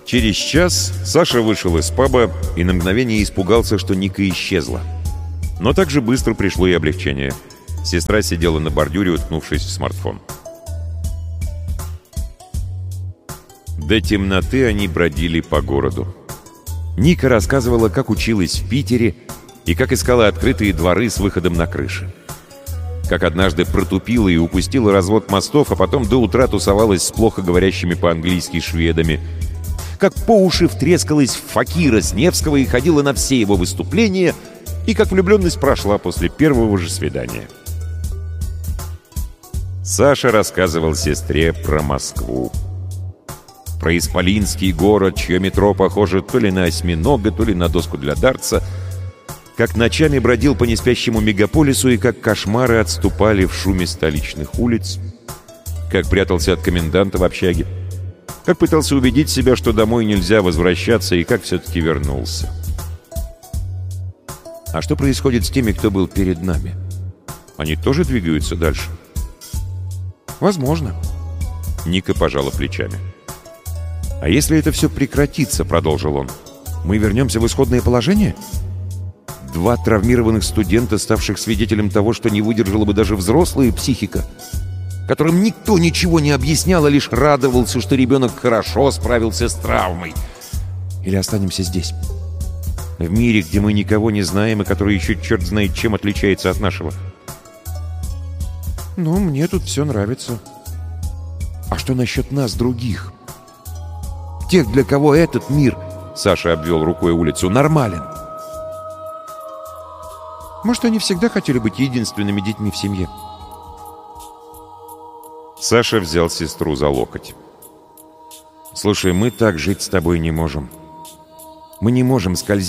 Через час Саша вышел из паба и на мгновение испугался, что Ника исчезла. Но также быстро пришло и облегчение. Сестра сидела на бордюре, уткнувшись в смартфон. До темноты они бродили по городу. Ника рассказывала, как училась в Питере и как искала открытые дворы с выходом на крыши. Как однажды протупила и упустила развод мостов, а потом до утра тусовалась с плохо говорящими по-английски шведами. Как по уши втрескалась в факира с Невского и ходила на все его выступления, и как влюбленность прошла после первого же свидания. Саша рассказывал сестре про Москву. Про исполинский город, чье метро похоже то ли на осьминога, то ли на доску для дартса. Как ночами бродил по неспящему мегаполису и как кошмары отступали в шуме столичных улиц. Как прятался от коменданта в общаге. Как пытался убедить себя, что домой нельзя возвращаться, и как все-таки вернулся. А что происходит с теми, кто был перед нами? Они тоже двигаются дальше? Возможно. Ника пожала плечами. «А если это все прекратится, — продолжил он, — мы вернемся в исходное положение? 2 травмированных студента, ставших свидетелем того, что не выдержала бы даже взрослая психика, которым никто ничего не объяснял, а лишь радовался, что ребенок хорошо справился с травмой. Или останемся здесь, в мире, где мы никого не знаем и который еще черт знает чем отличается от нашего?» «Ну, мне тут все нравится». «А что насчет нас, других? Тех, для кого этот мир, — Саша обвел рукой улицу, — нормален. Может, они всегда хотели быть единственными детьми в семье?» Саша взял сестру за локоть. «Слушай, мы так жить с тобой не можем. Мы не можем скользить